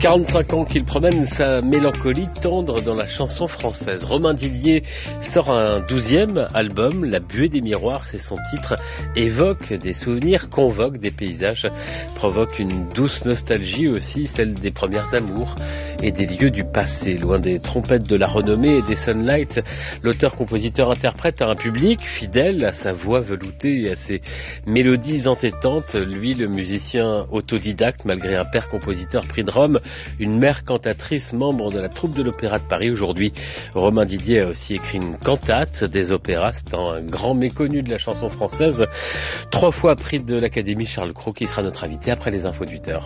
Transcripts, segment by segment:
45 ans qu'il promène sa mélancolie tendre dans la chanson française. Romain Didier sort un 12e album, La Buée des miroirs, c'est son titre, évoque des souvenirs, convoque des paysages, provoque une douce nostalgie aussi, celle des premières amours et des lieux du passé. Loin des trompettes de la renommée et des sunlights, l'auteur-compositeur-interprète a un public fidèle à sa voix veloutée et à ses mélodies entêtantes. Lui, le musicien autodidacte, malgré un père compositeur prix de Rome, une mère cantatrice, membre de la troupe de l'Opéra de Paris. Aujourd'hui, Romain Didier a aussi écrit une cantate des opéras. C'est un grand méconnu de la chanson française. 3 fois prix de l'Académie Charles Cros, qui sera notre invité après les infos de 8h.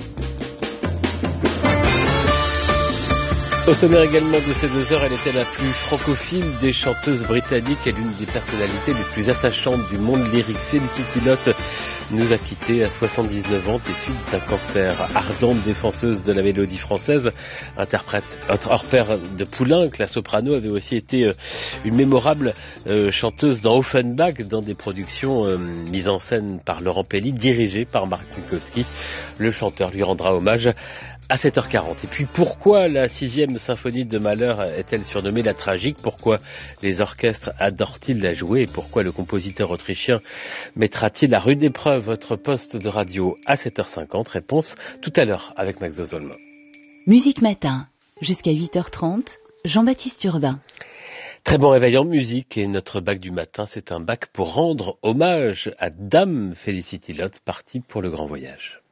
Au sommaire également de ces 2 heures, elle était la plus francophile des chanteuses britanniques et l'une des personnalités les plus attachantes du monde lyrique. Felicity Lott nous a quittés à 79 ans des suites d'un cancer. Ardente défenseuse de la mélodie française, interprète hors pair de Poulenc, la soprano avait aussi été une mémorable chanteuse dans Offenbach, dans des productions mises en scène par Laurent Pelli, dirigées par Marc Minkowski. Le chanteur lui rendra hommage à 7h40. Et puis pourquoi la 6e symphonie de Mahler est-elle surnommée la tragique? Pourquoi les orchestres adorent-ils la jouer? Et pourquoi le compositeur autrichien mettra-t-il à rude épreuve votre poste de radio à 7h50? Réponse tout à l'heure avec Max Dozolma. Musique Matin, jusqu'à 8h30, Jean-Baptiste Urbain. Très bon réveil en musique, et notre bac du matin, c'est un bac pour rendre hommage à Dame Felicity Lott, partie pour le grand voyage.